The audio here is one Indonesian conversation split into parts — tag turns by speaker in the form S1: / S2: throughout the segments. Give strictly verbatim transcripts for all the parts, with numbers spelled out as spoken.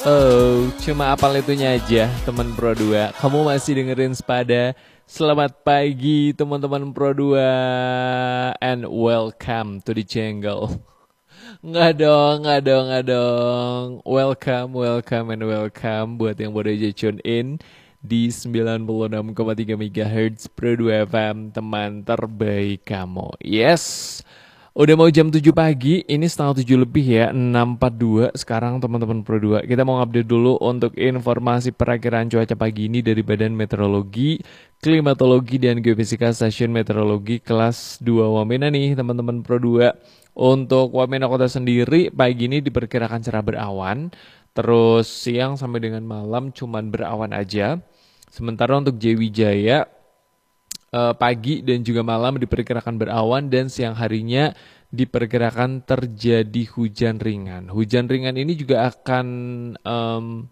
S1: Oh, cuma apal itunya aja, teman Pro dua. Kamu masih dengerin Sepada. Selamat pagi, teman-teman Pro dua. And welcome to the jungle. Nggak dong, nggak dong, nggak dong. Welcome, welcome, and welcome buat yang baru aja tune in di sembilan puluh enam koma tiga MHz Pro dua F M, teman terbaik kamu. Yes. Udah mau jam tujuh pagi, ini setengah tujuh lebih ya, enam empat dua sekarang teman-teman Pro dua. Kita mau update dulu untuk informasi perakiraan cuaca pagi ini dari Badan Meteorologi, Klimatologi, dan Geofisika Stasiun Meteorologi kelas dua Wamena nih teman-teman Pro dua. Untuk Wamena Kota sendiri, pagi ini diperkirakan cerah berawan, terus siang sampai dengan malam cuman berawan aja. Sementara untuk Jawijaya, Uh, pagi dan juga malam diperkirakan berawan dan siang harinya diperkirakan terjadi hujan ringan. Hujan ringan ini juga akan um,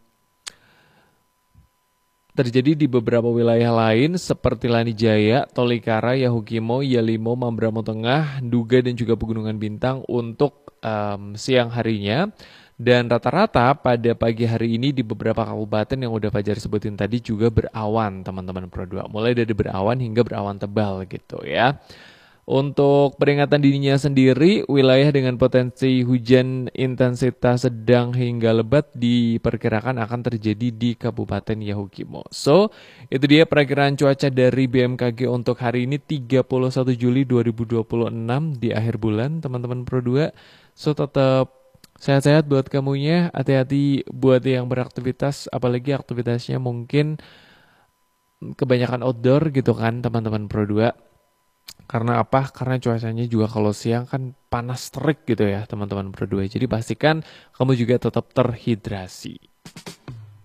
S1: terjadi di beberapa wilayah lain seperti Lanijaya, Tolikara, Yahukimo, Yalimo, Mambramo Tengah, Duga dan juga Pegunungan Bintang untuk um, siang harinya. Dan rata-rata pada pagi hari ini di beberapa kabupaten yang udah Fajar sebutin tadi juga berawan teman-teman Pro dua. Mulai dari berawan hingga berawan tebal gitu ya. Untuk peringatan dininya sendiri, wilayah dengan potensi hujan intensitas sedang hingga lebat diperkirakan akan terjadi di Kabupaten Yahukimo. So, itu dia perakiraan cuaca dari B M K G untuk hari ini tiga puluh satu Juli dua ribu dua puluh enam di akhir bulan teman-teman Pro dua. So, tetap sehat-sehat buat kamunya, hati-hati buat yang beraktivitas, apalagi aktivitasnya mungkin kebanyakan outdoor gitu kan teman-teman Pro dua. Karena apa? Karena cuacanya juga kalau siang kan panas terik gitu ya teman-teman Pro dua. Jadi pastikan kamu juga tetap terhidrasi.